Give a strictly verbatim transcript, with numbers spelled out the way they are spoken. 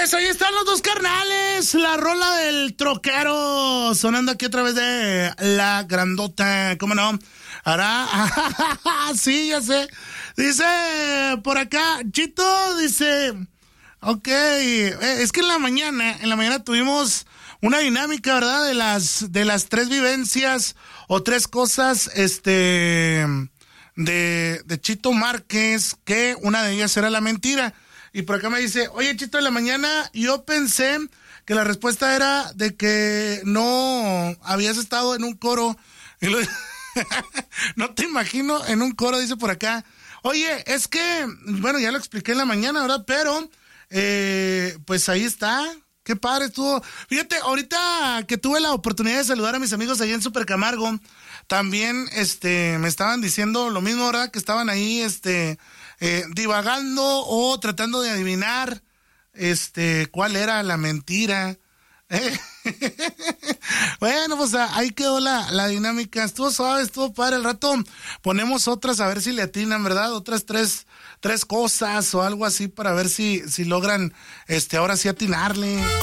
Pues ahí están los dos carnales, la rola del troquero, sonando aquí a través de la grandota, ¿cómo no? Hará, sí, ya sé. Dice por acá, Chito, dice, ok, es que en la mañana, en la mañana tuvimos una dinámica, ¿verdad? De las, de las tres vivencias o tres cosas, este, de, de Chito Márquez, que una de ellas era la mentira. Y por acá me dice, oye, Chito, en la mañana yo pensé que la respuesta era de que no habías estado en un coro. Y lo... no te imagino en un coro, dice por acá. Oye, es que, bueno, ya lo expliqué en la mañana, ¿verdad? Pero, eh, pues ahí está. Qué padre estuvo. Fíjate, ahorita que tuve la oportunidad de saludar a mis amigos allá en Super Camargo, también, este, me estaban diciendo lo mismo, ¿verdad? Que estaban ahí, este... Eh, divagando o tratando de adivinar este cuál era la mentira. Eh, bueno, pues ahí quedó la, la dinámica. Estuvo suave, estuvo padre. El rato ponemos otras a ver si le atinan, ¿verdad? Otras tres, tres cosas o algo así para ver si, si logran este ahora sí atinarle.